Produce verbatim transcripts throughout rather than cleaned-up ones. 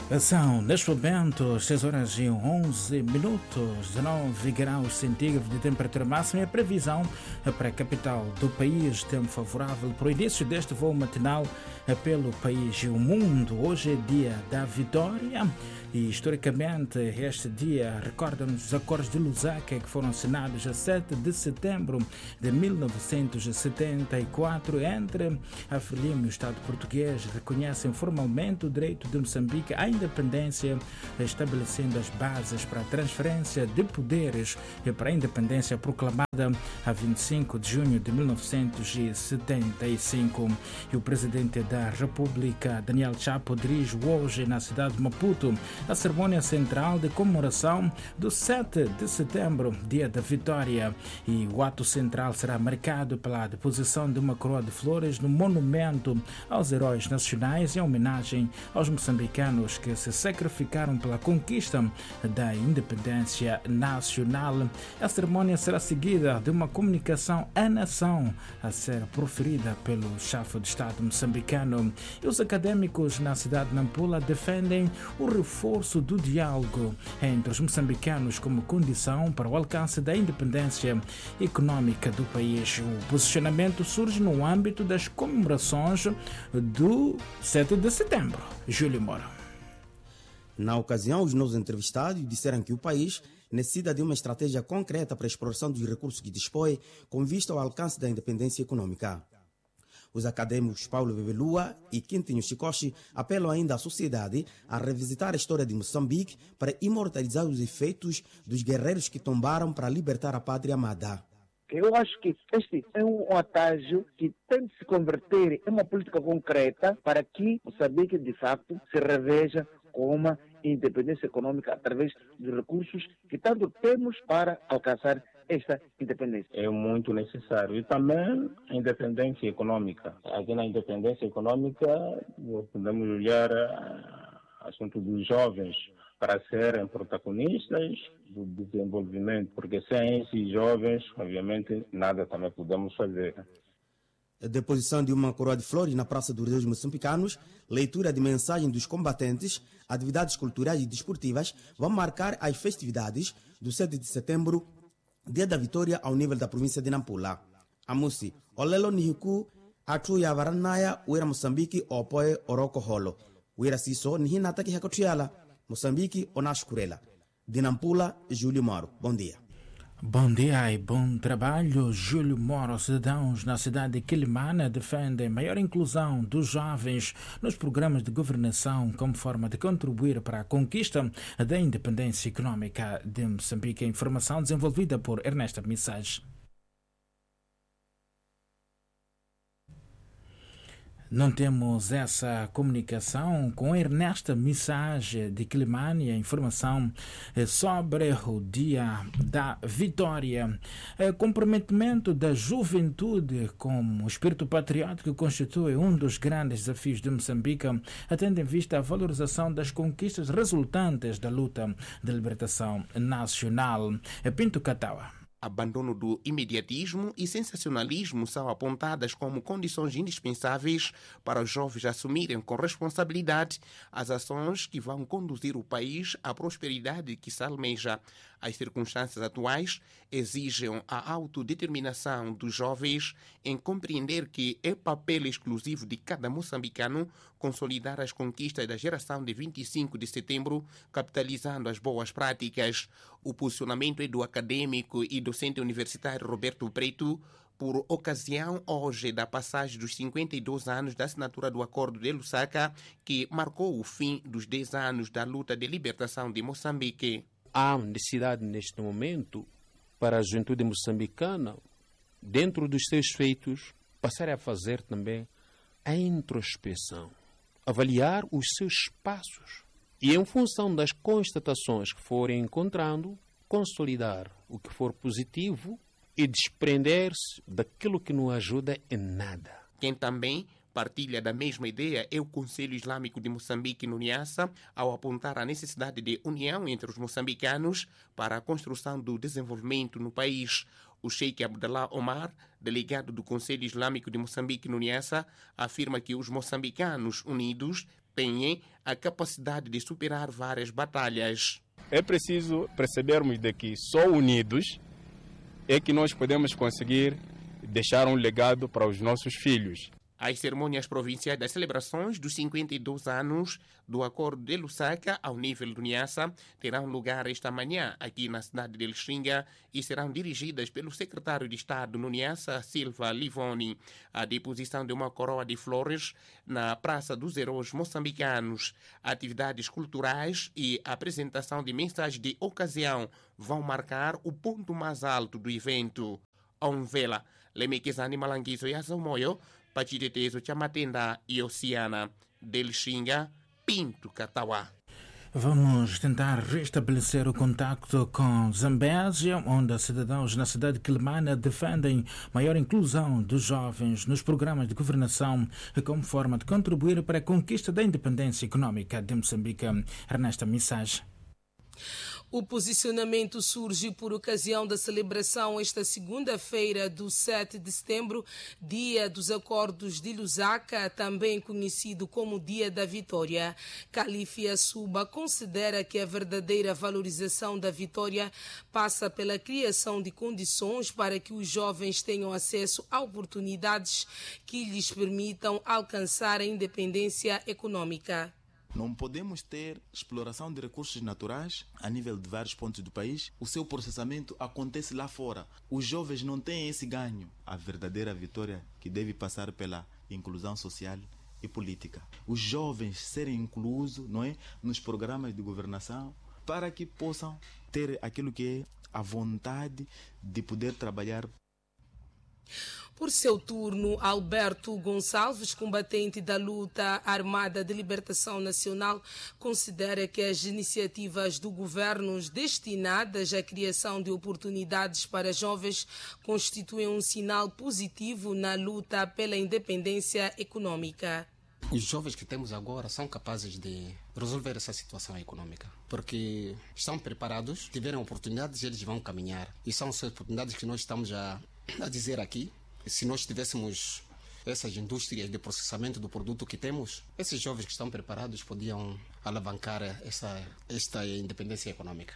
São, neste momento, seis horas e onze minutos, dezenove graus centígrados de temperatura máxima e a previsão para a capital do país, tempo favorável para o início deste voo matinal pelo país e o mundo. Hoje é dia da vitória e, historicamente, este dia recorda-nos os acordos de Lusaka que foram assinados a sete de setembro de mil novecentos e setenta e quatro entre a Frelimo e o Estado português. Reconhecem formalmente o direito de Moçambique à independência, estabelecendo as bases para a transferência de poderes e para a independência proclamada a vinte e cinco de junho de mil novecentos e setenta e cinco. E o presidente da República, Daniel Chapo, dirige hoje na cidade de Maputo a cerimônia central de comemoração do sete de setembro, dia da vitória. E o ato central será marcado pela deposição de uma coroa de flores no monumento aos heróis nacionais em homenagem aos moçambicanos que se sacrificaram pela conquista da independência nacional. A cerimônia será seguida de uma comunicação à nação a ser proferida pelo chefe de Estado moçambicano. E os académicos na cidade de Nampula defendem o reforço do diálogo entre os moçambicanos como condição para o alcance da independência econômica do país. O posicionamento surge no âmbito das comemorações do sete de setembro. Júlio Moro. Na ocasião, os nossos entrevistados disseram que o país necessita de uma estratégia concreta para a exploração dos recursos que dispõe com vista ao alcance da independência econômica. Os acadêmicos Paulo Bebelua e Quintinho Chicochi apelam ainda à sociedade a revisitar a história de Moçambique para imortalizar os efeitos dos guerreiros que tombaram para libertar a pátria amada. Eu acho que este é um atalho que tem de se converter em uma política concreta para que Moçambique, de facto, se reveja com uma independência econômica através dos recursos que tanto temos para alcançar esta independência. É muito necessário. E também a independência econômica. Aqui na independência econômica, podemos olhar o assunto dos jovens para serem protagonistas do desenvolvimento, porque sem esses jovens, obviamente, nada também podemos fazer. A deposição de uma coroa de flores na Praça dos Reis Moçambicanos, leitura de mensagem dos combatentes, atividades culturais e desportivas vão marcar as festividades do sete de setembro, dia da vitória ao nível da província de Nampula. Amusi, olelo nihiku, atu ya varanaya, uera Moçambique, opoe oroko holo. Uera siso, nihinata ki hakotriala, Moçambique, onashkurela. De Nampula, Júlio Moro. Bom dia. Bom dia e bom trabalho. Júlio Moro. Cidadãos na cidade de Quilimana defendem maior inclusão dos jovens nos programas de governação como forma de contribuir para a conquista da independência econômica de Moçambique. A informação desenvolvida por Ernesto Missage. Não temos essa comunicação com Ernesto Missage de Quilimane, a informação sobre o dia da vitória. O comprometimento da juventude com o espírito patriótico constitui um dos grandes desafios de Moçambique, tendo em vista a valorização das conquistas resultantes da luta de libertação nacional. Pinto Catawa. Abandono do imediatismo e sensacionalismo são apontadas como condições indispensáveis para os jovens assumirem com responsabilidade as ações que vão conduzir o país à prosperidade que se almeja. As circunstâncias atuais exigem a autodeterminação dos jovens em compreender que é papel exclusivo de cada moçambicano consolidar as conquistas da geração de vinte e cinco de setembro, capitalizando as boas práticas. O posicionamento é do acadêmico e docente universitário Roberto Preto, por ocasião hoje da passagem dos cinquenta e dois anos da assinatura do Acordo de Lusaka, que marcou o fim dos dez anos da luta de libertação de Moçambique. Há necessidade neste momento para a juventude moçambicana, dentro dos seus feitos, passar a fazer também a introspecção, avaliar os seus passos e, em função das constatações que forem encontrando, consolidar o que for positivo e desprender-se daquilo que não ajuda em nada. Quem também partilha da mesma ideia é o Conselho Islâmico de Moçambique no Niassa, ao apontar a necessidade de união entre os moçambicanos para a construção do desenvolvimento no país. O Sheikh Abdallah Omar, delegado do Conselho Islâmico de Moçambique no Niassa, afirma que os moçambicanos unidos empenhem a capacidade de superar várias batalhas. É preciso percebermos de que só unidos é que nós podemos conseguir deixar um legado para os nossos filhos. As cerimônias provinciais das celebrações dos cinquenta e dois anos do Acordo de Lusaka ao nível do Niassa terão lugar esta manhã aqui na cidade de Lixinga e serão dirigidas pelo secretário de Estado no Niassa, Silva Livoni. A deposição de uma coroa de flores na Praça dos Heróis Moçambicanos, atividades culturais e a apresentação de mensagens de ocasião vão marcar o ponto mais alto do evento. Onvela, Lemekizani Malanguizo e Azamoyo, Pachitetezo Chamatenda e Oceana, Delxinga, Pinto Catauá. Vamos tentar restabelecer o contacto com Zambésia, onde cidadãos na cidade de Quelimane defendem maior inclusão dos jovens nos programas de governação como forma de contribuir para a conquista da independência econômica de Moçambique. Ernesta Missage. O posicionamento surge por ocasião da celebração esta segunda-feira do sete de setembro, Dia dos Acordos de Lusaka, também conhecido como Dia da Vitória. Califia Suba considera que a verdadeira valorização da vitória passa pela criação de condições para que os jovens tenham acesso a oportunidades que lhes permitam alcançar a independência econômica. Não podemos ter exploração de recursos naturais a nível de vários pontos do país. O seu processamento acontece lá fora. Os jovens não têm esse ganho. A verdadeira vitória que deve passar pela inclusão social e política. Os jovens serem inclusos, não é, nos programas de governação para que possam ter aquilo que é a vontade de poder trabalhar. Por seu turno, Alberto Gonçalves, combatente da luta armada de libertação nacional, considera que as iniciativas do governo destinadas à criação de oportunidades para jovens constituem um sinal positivo na luta pela independência econômica. Os jovens que temos agora são capazes de resolver essa situação econômica, porque estão preparados, tiveram oportunidades e eles vão caminhar. E são as oportunidades que nós estamos a, a dizer aqui. Se nós tivéssemos essas indústrias de processamento do produto que temos, esses jovens que estão preparados podiam alavancar essa, esta independência econômica.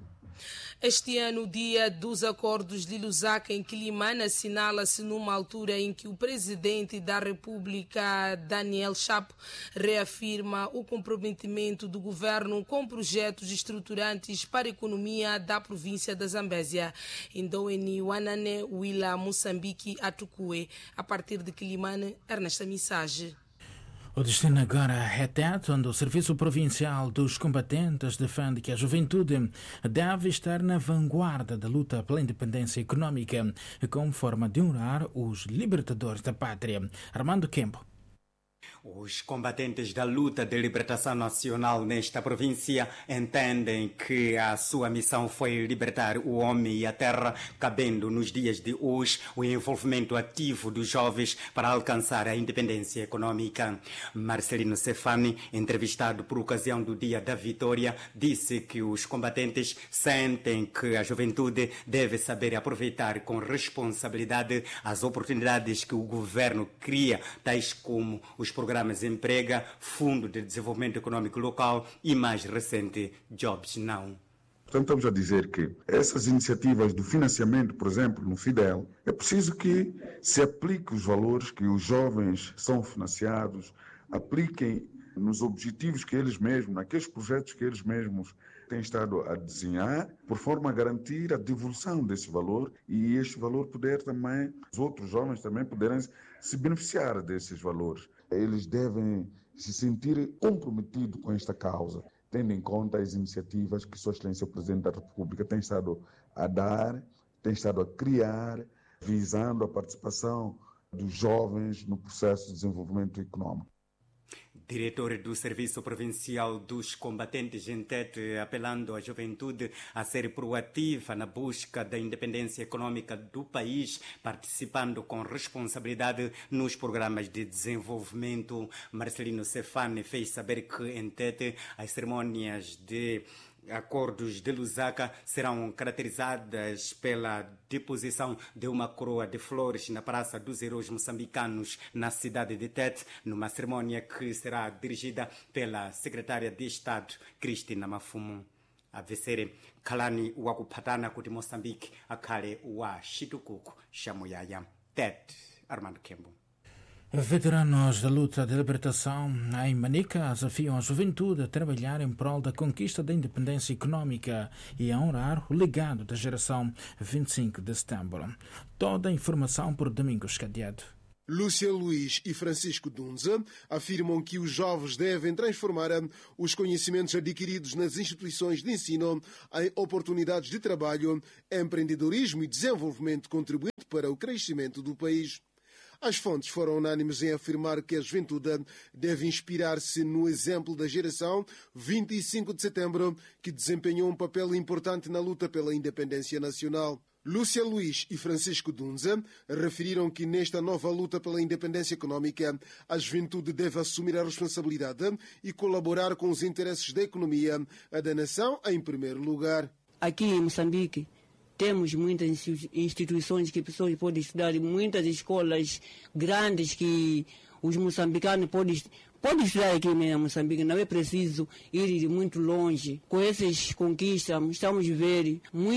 Este ano, o Dia dos Acordos de Lusaka em Quelimane assinala-se numa altura em que o presidente da República, Daniel Chapo, reafirma o comprometimento do governo com projetos estruturantes para a economia da província da Zambésia. Indoeni Wanane Wila Moçambique Atukue. A partir de Quelimane, Ernesta Missage. O destino agora é Tete, onde o Serviço Provincial dos Combatentes defende que a juventude deve estar na vanguarda da luta pela independência econômica, como forma de honrar os libertadores da pátria. Armando Kempo. Os combatentes da luta de libertação nacional nesta província entendem que a sua missão foi libertar o homem e a terra, cabendo nos dias de hoje o envolvimento ativo dos jovens para alcançar a independência econômica. Marcelino Cefani, entrevistado por ocasião do Dia da Vitória, disse que os combatentes sentem que a juventude deve saber aproveitar com responsabilidade as oportunidades que o governo cria, tais como os programas Emprega, Fundo de Desenvolvimento Econômico Local e, mais recente, Jobs Now. Portanto, estamos a dizer que essas iniciativas do financiamento, por exemplo, no Fidel, é preciso que se aplique os valores que os jovens são financiados, apliquem nos objetivos que eles mesmos, naqueles projetos que eles mesmos têm estado a desenhar, por forma a garantir a devolução desse valor e este valor poder também, os outros jovens também poderem se beneficiar desses valores. Eles devem se sentir comprometidos com esta causa, tendo em conta as iniciativas que Sua Excelência o Presidente da República tem estado a dar, tem estado a criar, visando a participação dos jovens no processo de desenvolvimento econômico. Diretor do Serviço Provincial dos Combatentes em Tete, apelando à juventude a ser proativa na busca da independência econômica do país, participando com responsabilidade nos programas de desenvolvimento. Marcelino Cefani fez saber que em Tete as cerimônias de acordos de Lusaka serão caracterizadas pela deposição de uma coroa de flores na Praça dos Heróis Moçambicanos, na cidade de Tete, numa cerimônia que será dirigida pela secretária de Estado, Cristina Mafumu. Avesere Kalani wakupatana kuti Moçambique akhale wa chitukuko cha muyaya. Tete, Armando Kembo. Veteranos da luta de libertação em Manica desafiam a juventude a trabalhar em prol da conquista da independência econômica e a honrar o legado da geração vinte e cinco de setembro. Toda a informação por Domingos Cadeado. Lúcia Luís e Francisco Dunza afirmam que os jovens devem transformar os conhecimentos adquiridos nas instituições de ensino em oportunidades de trabalho, empreendedorismo e desenvolvimento, contribuindo para o crescimento do país. As fontes foram unânimes em afirmar que a juventude deve inspirar-se no exemplo da geração vinte e cinco de setembro, que desempenhou um papel importante na luta pela independência nacional. Lúcia Luís e Francisco Dunza referiram que nesta nova luta pela independência econômica, a juventude deve assumir a responsabilidade e colaborar com os interesses da economia, a da nação em primeiro lugar. Aqui em Moçambique, temos muitas instituições que pessoas podem estudar, muitas escolas grandes que os moçambicanos podem, podem estudar aqui em Moçambique. Não é preciso ir muito longe. Com essas conquistas, estamos a ver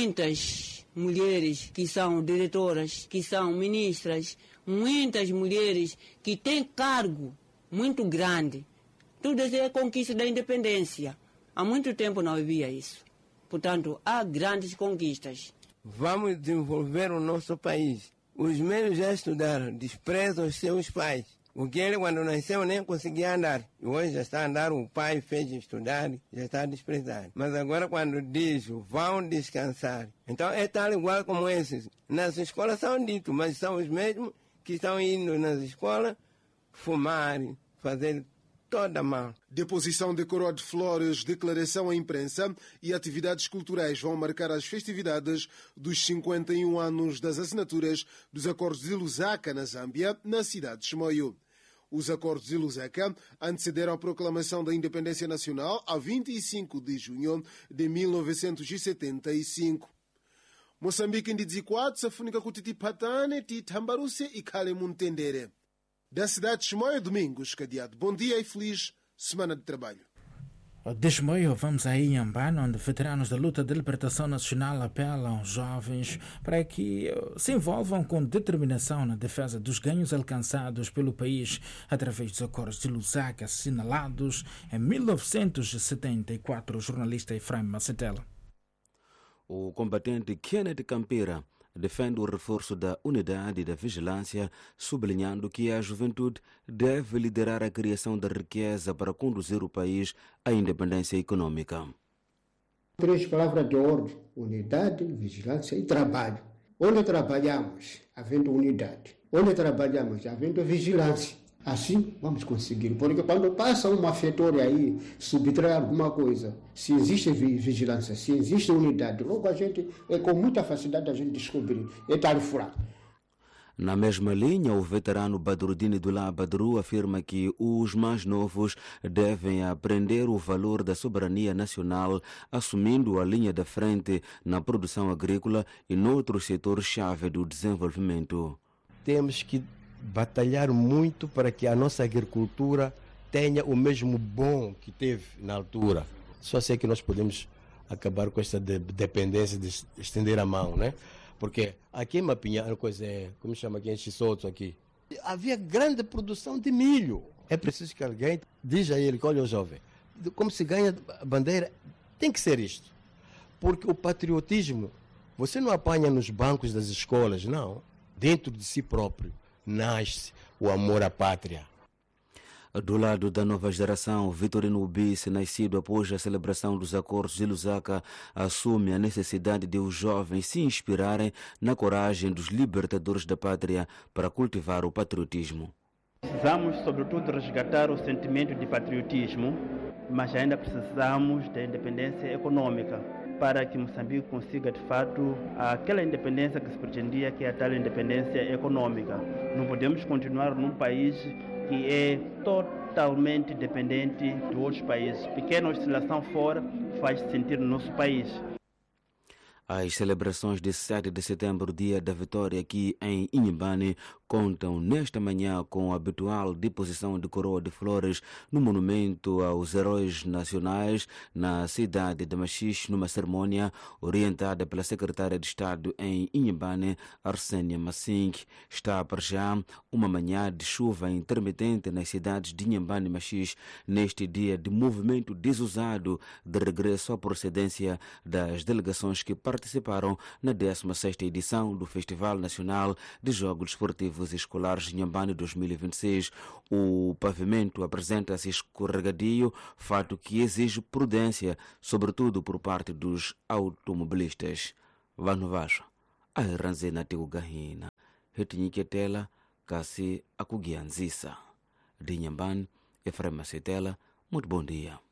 muitas mulheres que são diretoras, que são ministras, muitas mulheres que têm cargo muito grande. Tudo isso é conquista da independência. Há muito tempo não havia isso. Portanto, há grandes conquistas. Vamos desenvolver o nosso país. Os meus já estudaram, desprezam os seus pais. Porque ele, quando nasceu, nem conseguia andar. E hoje já está a andar, o pai fez estudar, já está desprezado. Mas agora, quando diz, vão descansar. Então, é tal igual como esses. Nas escolas são ditos, mas são os mesmos que estão indo nas escolas fumar, fazer toda mal. Deposição de coroa de flores, declaração à imprensa e atividades culturais vão marcar as festividades dos cinquenta e um anos das assinaturas dos Acordos de Lusaka, na Zâmbia, na cidade de Chimoio. Os Acordos de Lusaka antecederam a proclamação da independência nacional a vinte e cinco de junho de mil novecentos e setenta e cinco. Moçambique ndidzikwatu safunika kuti tipatane titambaruse ikhale muntendere. Da cidade de Chimoio, Domingos Cadeado. Bom dia e feliz semana de trabalho. De Chimoio, vamos a Inhambane, onde veteranos da luta de libertação nacional apelam aos jovens para que se envolvam com determinação na defesa dos ganhos alcançados pelo país através dos acordos de Lusaka assinalados em mil novecentos e setenta e quatro. O jornalista Efraim Macetela. O combatente Kenneth Campira defende o reforço da unidade e da vigilância, sublinhando que a juventude deve liderar a criação da riqueza para conduzir o país à independência econômica. Três palavras de ordem: unidade, vigilância e trabalho. Onde trabalhamos, havendo unidade. Onde trabalhamos, havendo vigilância. Assim vamos conseguir, porque quando passa um malfeitor aí, subtrai alguma coisa, se existe vigilância, se existe unidade, logo a gente, é com muita facilidade a gente descobrir, é tal furado. Na mesma linha, o veterano Badrudine Dulá Badru afirma que os mais novos devem aprender o valor da soberania nacional, assumindo a linha da frente na produção agrícola e noutros setores-chave do desenvolvimento. Temos que batalhar muito para que a nossa agricultura tenha o mesmo bom que teve na altura. Só sei que nós podemos acabar com essa de dependência de estender a mão, né? Porque aqui em Mapinha, coisa é, como chama aqui em Chissoto aqui, havia grande produção de milho. É preciso que alguém diga a ele que, olha, jovem, como se ganha a bandeira, tem que ser isto. Porque o patriotismo, você não apanha nos bancos das escolas, não. Dentro de si próprio nasce o amor à pátria. Do lado da nova geração, Vitorino Ubis, nascido após a celebração dos acordos de Lusaka, assume a necessidade de os jovens se inspirarem na coragem dos libertadores da pátria para cultivar o patriotismo. Precisamos, sobretudo, resgatar o sentimento de patriotismo, mas ainda precisamos da independência econômica para que Moçambique consiga, de fato, aquela independência que se pretendia, que é a tal independência econômica. Não podemos continuar num país que é to totalmente dependente de outros países. Pequena oscilação fora faz-se sentir no nosso país. As celebrações de sete de setembro, dia da vitória aqui em Inhambane, contam nesta manhã com a habitual deposição de coroa de flores no monumento aos heróis nacionais na cidade de Machixe, numa cerimônia orientada pela secretária de Estado em Inhambane, Arsênia Massink. Está para já uma manhã de chuva intermitente nas cidades de Inhambane e Machixe, neste dia de movimento desusado de regresso à procedência das delegações que participaram participaram na décima sexta edição do Festival Nacional de Jogos Desportivos Escolares Inhambane dois mil e vinte e seis. O pavimento apresenta-se escorregadio, fato que exige prudência, sobretudo por parte dos automobilistas. Vano Vasha, a Ranzena Teugahina, Retinhiketela, Kasi Akugianzisa. De Inhambane, Efrema Setela, muito bom dia.